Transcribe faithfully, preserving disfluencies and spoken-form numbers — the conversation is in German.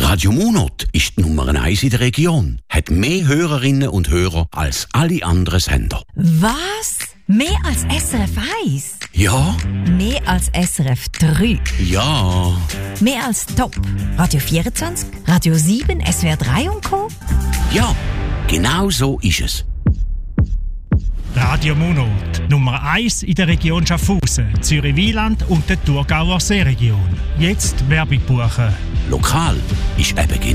Radio Monat ist die Nummer eins in der Region. Hat mehr Hörerinnen und Hörer als alle anderen Sender. Was? Mehr als S R F eins? Ja. Mehr als S R F drei? Ja. Mehr als Top? Radio vierundzwanzig? Radio sieben? S W R drei und Co.? Ja, genau so ist es. Radio Monat, Nummer eins in der Region Schaffhausen, Zürich-Wieland und der Thurgauer Seeregion. Jetzt Werbung buchen. Lokal ist eben genau